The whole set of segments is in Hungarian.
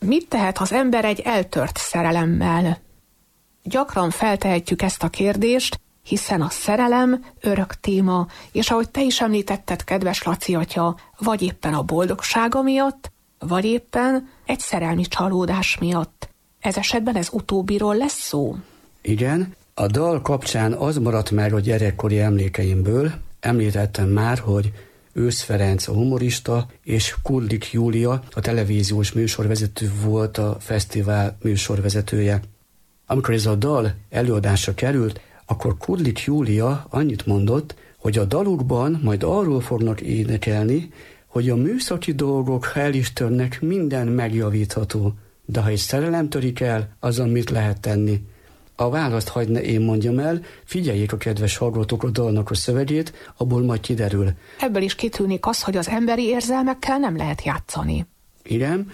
Mit tehet az ember egy eltört szerelemmel? Gyakran feltehetjük ezt a kérdést, hiszen a szerelem örök téma, és ahogy te is említetted, kedves Laci atya, vagy éppen a boldogsága miatt, vagy éppen egy szerelmi csalódás miatt. Ez esetben ez utóbbiról lesz szó? Igen, a dal kapcsán az maradt meg a gyerekkori emlékeimből. Említettem már, hogy Ősz Ferenc a humorista, és Kudlik Júlia a televíziós műsorvezető volt, a fesztivál műsorvezetője. Amikor ez a dal előadásra került, akkor Kudlik Júlia annyit mondott, hogy a dalukban majd arról fognak énekelni, hogy a műszaki dolgok, ha el is törnek, minden megjavítható, de ha egy szerelem törik el, azon mit lehet tenni? A választ hagyd ne én mondjam el, figyeljék a kedves hallgatók a dalnak a szövegét, abból majd kiderül. Ebből is kitűnik az, hogy az emberi érzelmekkel nem lehet játszani. Igen,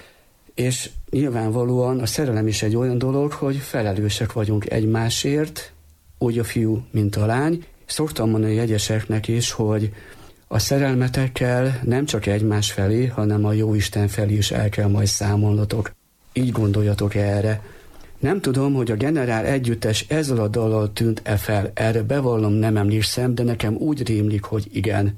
és nyilvánvalóan a szerelem is egy olyan dolog, hogy felelősek vagyunk egymásért, úgy a fiú, mint a lány. Szoktam mondani a jegyeseknek is, hogy a szerelmetekkel nem csak egymás felé, hanem a Jóisten felé is el kell majd számolnotok. Így gondoljatok erre. Nem tudom, hogy a Generál Együttes ezzel a dallal tűnt-e fel, erre bevallom, nem emlékszem, de nekem úgy rémlik, hogy igen.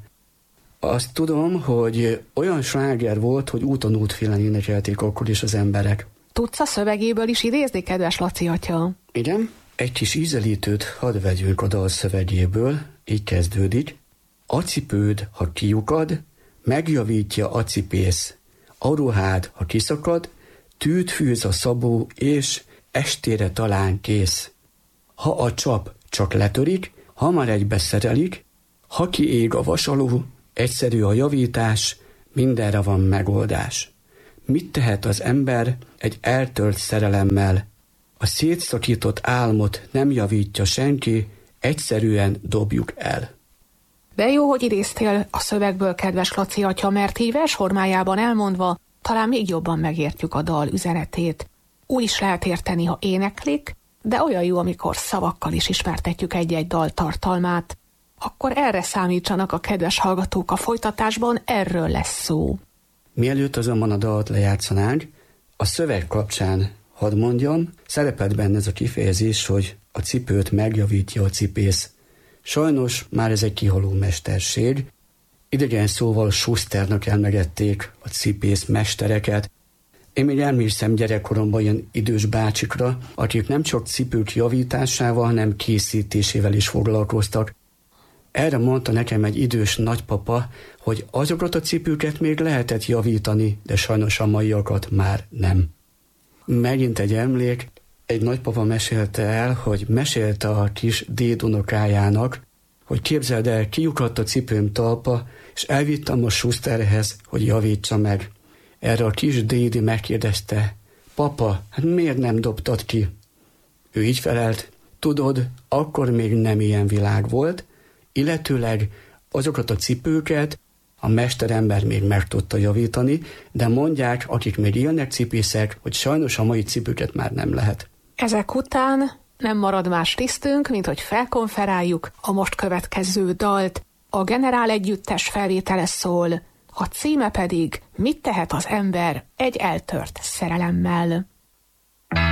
Azt tudom, hogy olyan sláger volt, hogy úton útfélen énekelték akkor is az emberek. Tudsz a szövegéből is idézni, kedves Laci atya? Igen, egy kis ízelítőt hadd vegyünk a dal szövegéből, így kezdődik. Acipőd, ha kiukad, megjavítja a cipész. A ruhád, ha kiszakad, tűt fűz a szabó, és estére talán kész. Ha a csap csak letörik, hamar egybe szerelik, ha kiég a vasaló, egyszerű a javítás, mindenre van megoldás. Mit tehet az ember egy eltört szerelemmel? A szétszakított álmot nem javítja senki, egyszerűen dobjuk el. De jó, hogy idéztél a szövegből, kedves Laci atya, mert így versformájában elmondva talán még jobban megértjük a dal üzenetét. Úgy is lehet érteni, ha éneklik, de olyan jó, amikor szavakkal is ismertetjük egy-egy dal tartalmát. Akkor erre számítsanak a kedves hallgatók a folytatásban, erről lesz szó. Mielőtt azonban a dalt lejátszanánk, a szöveg kapcsán hadd mondjam, szerepelt benne ez a kifejezés, hogy a cipőt megjavítja a cipész. Sajnos már ez egy kihaló mesterség. Idegen szóval Schusternak emlegették a cipész mestereket. Én még emlékszem gyerekkoromban ilyen idős bácsikra, akik nem csak cipők javításával, hanem készítésével is foglalkoztak. Erre mondta nekem egy idős nagypapa, hogy azokat a cipőket még lehetett javítani, de sajnos a maiakat már nem. Megint egy emlék, egy nagypapa mesélte el, hogy mesélte a kis dédunokájának, hogy képzeld el, kiukadt a cipőm talpa, és elvittem a Schusterhez, hogy javítsa meg. Erre a kis dédi megkérdezte, papa, hát miért nem dobtad ki? Ő így felelt, tudod, akkor még nem ilyen világ volt, illetőleg azokat a cipőket a mesterember még meg tudta javítani, de mondják, akik még élnek cipészek, hogy sajnos a mai cipőket már nem lehet. Ezek után nem marad más tisztünk, mint hogy felkonferáljuk a most következő dalt. A Generál Együttes felvétele szól, a címe pedig Mit tehet az ember egy eltört szerelemmel.